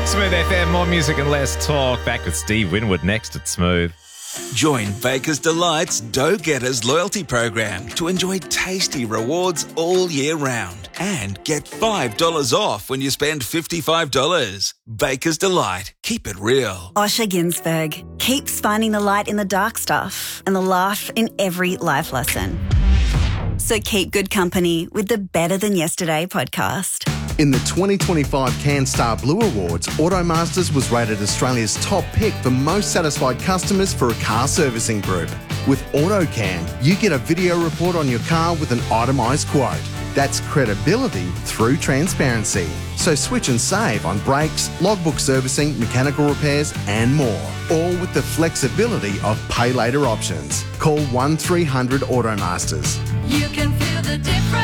Smooth FM, more music and less talk. Back with Steve Winwood next at Smooth. Join Baker's Delight's Dough Getters loyalty program to enjoy tasty rewards all year round and get $5 off when you spend $55. Baker's Delight. Keep it real. Osher Ginsberg keeps finding the light in the dark stuff and the laugh in every life lesson. So keep good company with the Better Than Yesterday podcast. In the 2025 CanStar Blue Awards, Automasters was rated Australia's top pick for most satisfied customers for a car servicing group. With AutoCan, you get a video report on your car with an itemised quote. That's credibility through transparency. So switch and save on brakes, logbook servicing, mechanical repairs and more. All with the flexibility of pay later options. Call 1300 Automasters. You can feel the difference.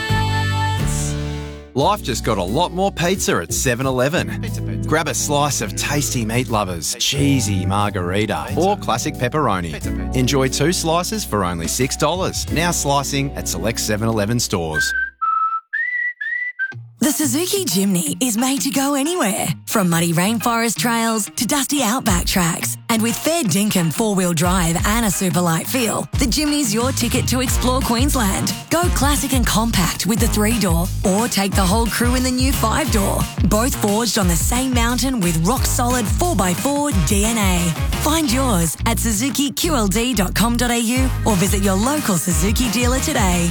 Life just got a lot more pizza at 7-Eleven. Grab a slice of tasty meat lovers, cheesy margarita or classic pepperoni. Enjoy 2 slices for only $6. Now slicing at select 7-Eleven stores. The Suzuki Jimny is made to go anywhere, from muddy rainforest trails to dusty outback tracks. And with fair dinkum 4-wheel drive and a super light feel, the Jimny's your ticket to explore Queensland. Go classic and compact with the 3-door, or take the whole crew in the new 5-door. Both forged on the same mountain with rock-solid 4x4 DNA. Find yours at suzukiqld.com.au or visit your local Suzuki dealer today.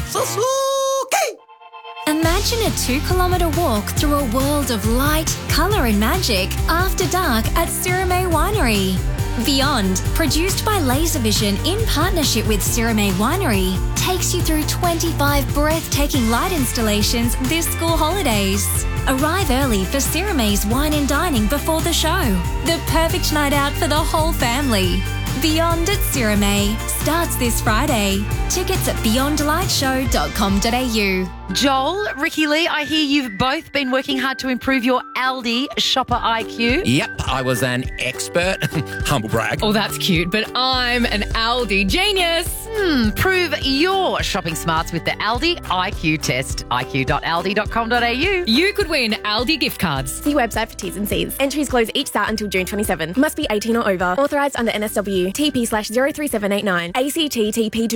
Imagine a 2-kilometre walk through a world of light, colour and magic after dark at Sirame Winery. Beyond, produced by Laservision in partnership with Sirame Winery, takes you through 25 breathtaking light installations this school holidays. Arrive early for Sirame's wine and dining before the show. The perfect night out for the whole family. Beyond at Sirame starts this Friday. Tickets at beyondlightshow.com.au. Joel, Ricky Lee, I hear you've both been working hard to improve your Aldi shopper IQ. Yep, I was an expert. Humble brag. Oh, that's cute, but I'm an Aldi genius. Prove your shopping smarts with the Aldi IQ test. iq.aldi.com.au. You could win Aldi gift cards. See website for T's and C's. Entries close each start until June 27. Must be 18 or over. Authorised under NSW. TP/03789. ACT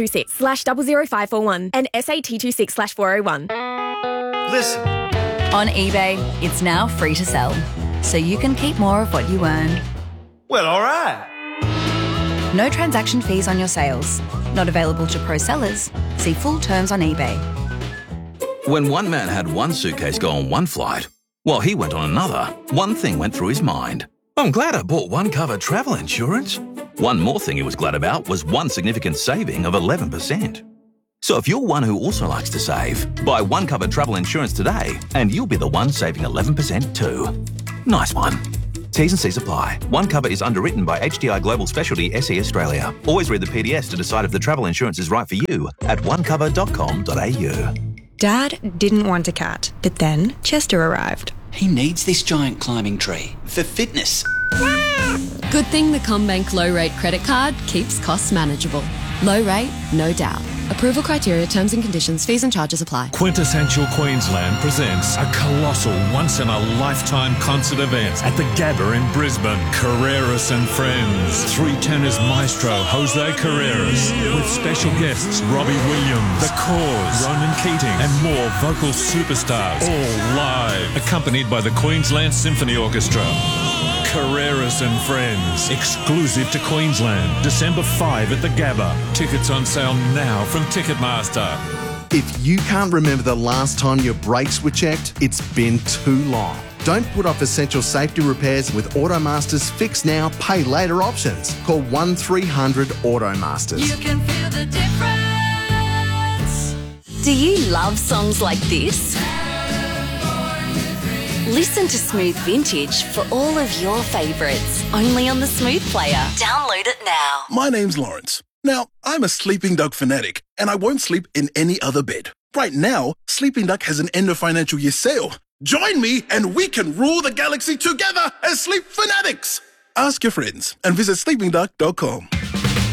TP26/00541. And SAT26/401. Listen. On eBay, it's now free to sell, so you can keep more of what you earn. Well, all right. No transaction fees on your sales. Not available to pro sellers. See full terms on eBay. When one man had one suitcase go on one flight, while he went on another, one thing went through his mind. I'm glad I bought One Cover travel insurance. One more thing he was glad about was one significant saving of 11%. So if you're one who also likes to save, buy One Cover travel insurance today and you'll be the one saving 11% too. Nice one. T's and C's apply. One Cover is underwritten by HDI Global Specialty SE Australia. Always read the PDS to decide if the travel insurance is right for you at onecover.com.au. Dad didn't want a cat, but then Chester arrived. He needs this giant climbing tree for fitness. Good thing the CommBank low rate credit card keeps costs manageable. Low rate, no doubt. Approval criteria, terms and conditions, fees and charges apply. Quintessential Queensland presents a colossal once-in-a-lifetime concert event at the Gabba in Brisbane. Carreras and Friends. 3 tenors maestro Jose Carreras with special guests Robbie Williams, The Cause, Ronan Keating and more vocal superstars, all live, accompanied by the Queensland Symphony Orchestra. Carreras and Friends, exclusive to Queensland, December 5 at the Gabba. Tickets on sale now from Ticketmaster. If you can't remember the last time your brakes were checked, it's been too long. Don't put off essential safety repairs with Automaster's Fix Now, Pay Later options. Call 1300 Automasters. You can feel the difference. Do you love songs like this? Listen to Smooth Vintage for all of your favourites, only on the Smooth Player. Download it now. My name's Lawrence. Now, I'm a Sleeping Dog fanatic, and I won't sleep in any other bed. Right now, Sleeping Duck has an end of financial year sale. Join me, and we can rule the galaxy together as Sleep Fanatics. Ask your friends and visit sleepingduck.com.